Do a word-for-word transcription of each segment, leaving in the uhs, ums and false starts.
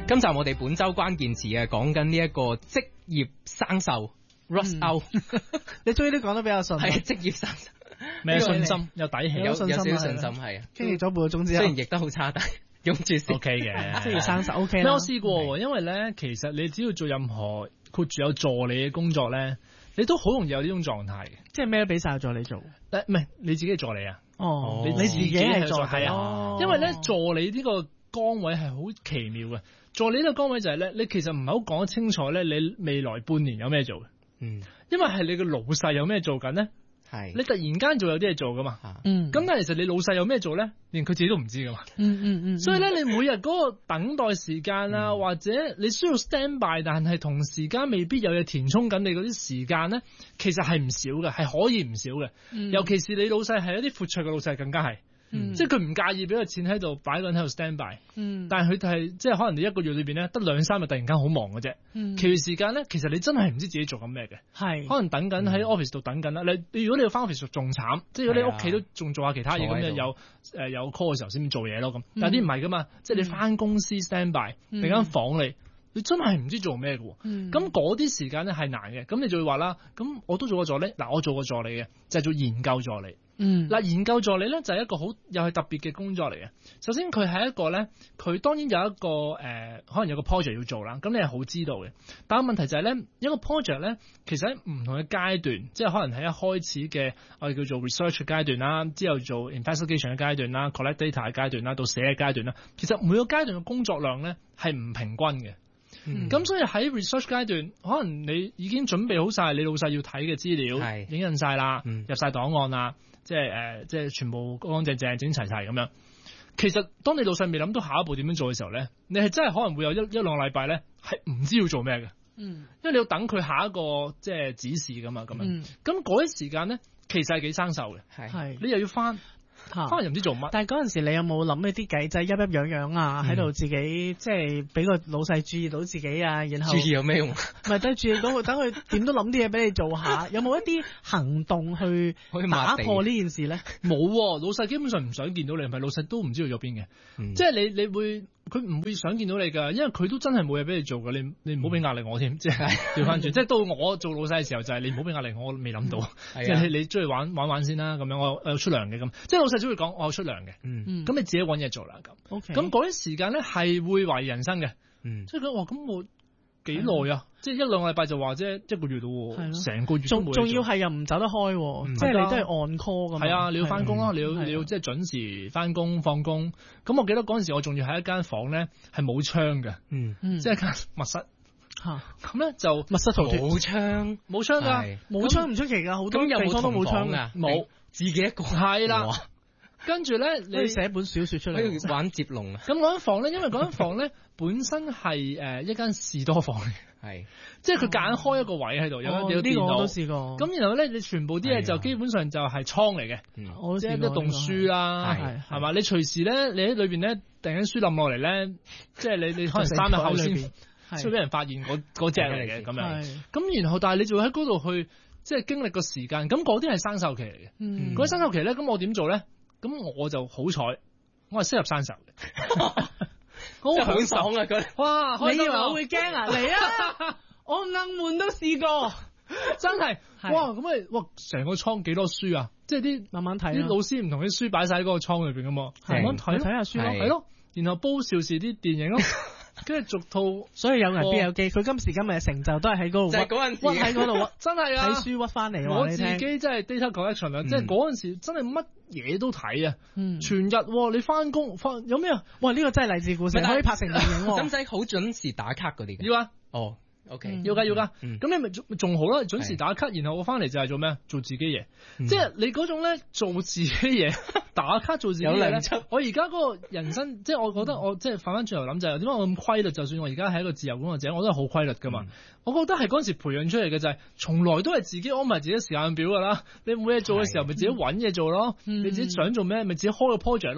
今集我哋本周關鍵詞啊，講緊呢一個職業生鏽 rust out， 你終於都講得比較順， 係職業生鏽， 咩信心有底氣， 有有少少信心係啊， 經歷咗半個鐘之後， 雖然譯得好差，但係用住先 OK 嘅， 職業生鏽 OK 咩啦。 我試過喎，因為咧，其實你只要做任何括住有助理嘅工作咧，你都好容易有呢種狀態嘅。 即係咩都俾晒助理做。 誒，唔係你自己係助理啊？ 哦， 你你自己係助理啊？ 哦， 因為咧助理呢個崗位係好奇妙嘅。助理呢個崗位就係咧，你其實唔係好講得清楚咧，你未來半年有咩做嘅。 嗯， 因為係你個老細有咩做緊咧。 係你突然間做有啲嘢做噶嘛？ 嗯， 咁但係其實你老細有咩做咧，連佢自己都唔知噶嘛。 嗯嗯嗯， 所以咧，你每日嗰個等待時間啊， 嗯、 或者你需要 stand by，但係同時間未必有嘢填充緊你嗰啲時間咧，其實係唔少嘅，係可以唔少嘅。 嗯、 尤其是你老細係一啲闊綽嘅老細，更加係。嗯、即係佢唔介意俾個錢喺度擺個人喺度 stand by，嗯、但係佢係即係可能你一個月裏邊咧得兩三日突然間好忙嘅啫，嗯、其餘時間咧其實你真係唔知自己做緊咩嘅，係可能等緊喺 office 度等緊啦。你你如果你要翻 office 仲慘，即係如果你屋企都仲做下其他嘢咁，就有誒、呃、有 call 嘅時候先做嘢咯咁。但係啲唔係噶嘛，即係你翻公司 stand by，突然間房你。你真係唔知做咩嘅喎，咁嗰啲時間咧係難嘅，咁你就會話啦，咁我都做過助理，嗱我做過助理嘅，就係、是、做研究助理，嗱、嗯、研究助理咧就係一個好又係特別嘅工作嚟嘅。首先佢係一個咧，佢當然有一個誒、呃，可能有個 project 要做啦，咁你係好知道嘅。但係問題就係咧，一個 project 咧，其實喺唔同嘅階段，即係可能喺一開始嘅我哋叫做 research 階段啦，之後做 investigation 嘅階段啦 ，collect data 嘅階段啦，到寫嘅階段啦，其實每個階段嘅工作量咧係唔平均嘅。咁、嗯、所以喺 research 階段，可能你已經準備好晒你老細要睇嘅資料，影印晒啦，嗯、入晒檔案啦，即係誒、呃，即係全部乾乾淨淨、整齊齊咁樣。其實當你老細未諗到下一步點樣做嘅時候咧，你係真係可能會有一一兩個禮拜咧係唔知要做咩嘅，嗯，因為你要等佢下一個即係指示噶嘛，咁樣。咁嗰啲時間咧，其實係幾生鏽嘅，係你又要翻。可能又唔知做乜， 但係嗰陣時你有冇諗一啲計仔，鬱鬱癢癢啊，喺度自己即係俾個老細注意到自己啊，然後注意有咩用？唔係都注意到佢，等佢點都諗啲嘢俾你做下，有冇一啲行動去打破呢件事咧？ 冇、啊，老細基本上唔想見到你，唔係老細都唔知道咗邊嘅，嗯、即係你你會佢唔會想見到你㗎，因為佢都真係冇嘢俾你做㗎，你你唔好俾壓力我添，即係調翻轉，即係到我做老細嘅時候就係、是、你唔好俾壓力我，我未諗到，嗯、即係你你出去玩玩玩先啦，咁樣我有出糧嘅咁，即係老細只會講我有出糧嘅，咁、嗯、你自己揾嘢做啦咁，咁嗰啲時間咧係會懷疑人生嘅，嗯、即係佢話咁我幾耐啊？即係一兩個禮拜就話啫，一個月到喎，成個月都冇嘢做。仲要係又唔走得開，嗯、即係你都係 on call 咁。係啊，你要翻工咯，你要你要即係準時翻工放工。咁我記得嗰陣時我仲要喺一間房咧係冇窗嘅，嗯，即係間密室。嚇咁咧就密室逃脫冇窗， 冇窗㗎，冇窗唔出奇㗎，好多地方都冇窗㗎， 冇自己一個係啦。跟住咧，你寫本小説出嚟， 玩接龍啊！ 咁嗰間房咧，因為嗰間房咧本身係誒一間士多房嚟，係即係佢夾硬開一個位喺度，有有電腦。我都試過。咁然後咧，你全部啲嘢就基本上就係倉嚟嘅，即係一棟書啦，係嘛？你隨時咧，你喺裏邊咧，突然間書冧落嚟咧，即係你你可能三日後先先俾人發現嗰嗰隻嚟嘅咁樣。咁然後，但係你就會喺嗰度去即係經歷個時間，咁嗰啲係生鏽期嚟嘅。嗰啲生鏽期咧，咁我點做咧？咁我就好彩，我係適合生鏽嘅， 好爽啊佢！ 哇，你以為我會驚啊？嚟啊！我硬門都試過， 真係哇！咁咪哇，成個倉幾多書啊？即係啲慢慢睇， 啲老師唔同啲書擺晒喺嗰個倉裏邊噶嘛，慢慢睇睇下書咯，係咯，然後煲邵氏啲電影咯。跟住逐套， 所以有人必有機。佢今時今日嘅成就都係喺嗰度， 就係嗰陣時屈喺嗰度， 真係啊！ 睇書屈翻嚟。 我自己真係 data collection 啊，即係嗰陣時真係乜嘢都睇啊！全日你翻工翻有咩啊？ 哇！呢個真係勵志故事，可以拍成電影。 使唔使好準時打卡嗰啲嘅？ 要啊！ 哦。O K， 要噶要噶，咁你咪仲仲好啦，準時打卡，然後我翻嚟就係做咩？做自己嘢，即係你嗰種咧做自己嘢，打卡做自己嘢咧。我而家嗰個人生，即係我覺得我即係反翻轉頭諗就係點解我咁規律？就算我而家係一個自由工作者，我都係好規律噶嘛。我覺得係嗰陣時培養出嚟嘅就係，從來都係自己安排自己時間表噶啦。你冇嘢做嘅時候，咪自己揾嘢做咯。你自己想做咩，咪自己開個 project 咯。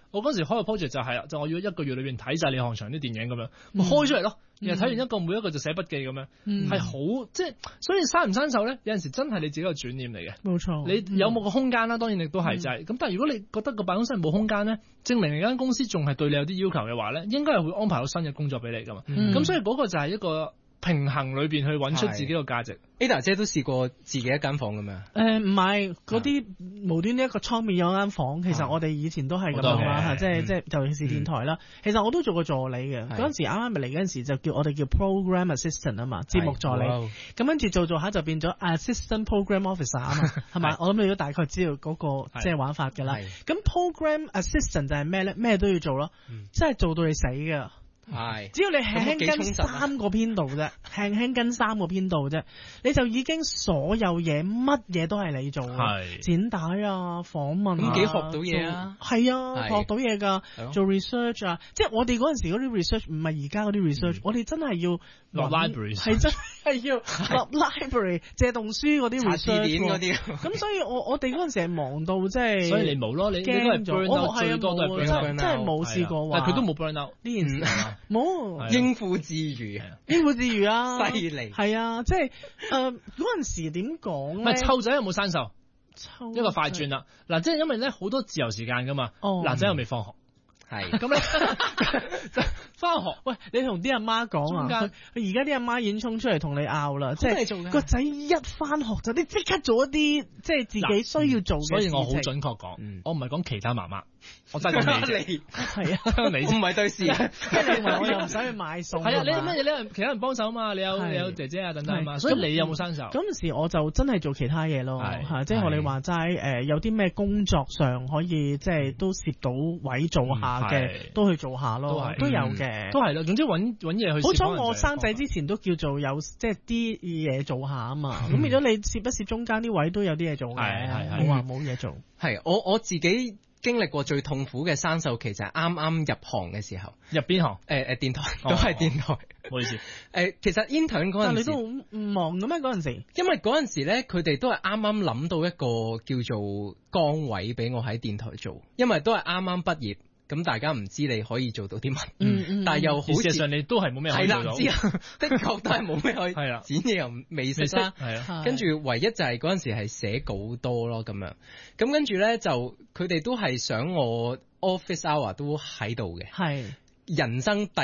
我嗰時開個 project 就係啦，就我要一個月裏邊睇晒你行場啲電影咁樣，咪開出嚟咯。然後睇完一個，每一個就寫筆記咁樣，係好即係，所以生唔生手咧，有陣時真係你自己個轉念嚟嘅。 冇錯， 你有冇個空間啦？當然亦都係就係咁。但係如果你覺得個辦公室冇空間咧，證明你間公司仲係對你有啲要求嘅話咧，應該係會安排到新嘅工作俾你噶嘛。咁所以嗰個就係一個平衡裏邊去揾出自己個價值。 Ada 姐都試過自己一間房咁樣？ 誒唔係，嗰啲無端端一個倉面有間房，其實我哋以前都係咁樣啦，即係即係尤其是電台啦。其實我都做過助理嘅，嗰陣時啱啱嚟嗰陣時就叫我哋叫 program assistant 啊嘛，節目助理。咁跟住做做下就變咗 assistant program officer 啊嘛，係咪？我諗你都大概知道嗰個即係玩法㗎啦。咁 program assistant 就係咩咧？咩都要做咯，即係做到你死㗎。 係， 只要你輕輕跟三個編導啫，輕輕跟三個編導啫，你就已經所有嘢乜嘢都係你做，剪帶啊、訪問啊， 咁幾學到嘢啊， 係啊，學到嘢㗎，做 research 啊，即係我哋嗰陣時嗰啲 research 唔係而家嗰啲 research，我哋真係要落 library， 係真係要落 library 借動書嗰啲 research 嗰啲，咁所以我我哋嗰陣時係忙到即係， 所以你冇咯，你應該係 burn out 最多都係 burn out， 真係冇試過話， 但係佢都冇 burn out 呢件事。冇應付自如， 應付自如啊！ 犀利係啊，即係誒嗰陣時點講咧？ 唔係湊仔有冇生銹？ 湊一個快轉啦，嗱，即係因為咧好多自由時間噶嘛，嗱仔又未放學， 係咁咧翻學。 喂，你同啲阿媽講啊，佢而家啲阿媽已經衝出嚟同你拗啦，即係個仔一翻學就你即刻做一啲即係自己需要做嘅事情。 所以我好準確講，我唔係講其他媽媽。我真係講你， 係啊， 你唔係對事，即係你話我又唔使去買餸， 係啊，你乜嘢你有其他人幫手嘛？你有你有姐姐啊等等嘛，所以你有冇生手？ 嗰陣時我就真係做其他嘢咯，嚇，即係我哋話齋誒，有啲咩工作上可以即係都攝到位做下嘅，都去做下咯，都有嘅， 都係咯。總之揾揾嘢去。 好彩我生仔之前都叫做有即係啲嘢做下啊嘛，咁變咗你攝一攝中間啲位都有啲嘢做嘅，冇話冇嘢做。 係我我自己經歷過最痛苦嘅生銹期就係啱啱入行嘅時候。 入邊行？ 誒誒電台都係電台， 唔好意思。 誒其實 intern 嗰陣時， 但你都好忙嘅咩嗰陣時？ 因為嗰陣時咧，佢哋都係啱啱諗到一個叫做崗位俾我喺電台做，因為都係啱啱畢業。咁大家唔知你可以做到啲乜， 嗯嗯、但係又好事實上你都係冇咩可以做到， 係啦，的確都係冇咩可以，係啦，剪嘢又未識啦，係啊，跟住唯一就係嗰陣時係寫稿多咯咁樣，咁跟住咧就佢哋都係想我 office hour 都喺度嘅， 係人生第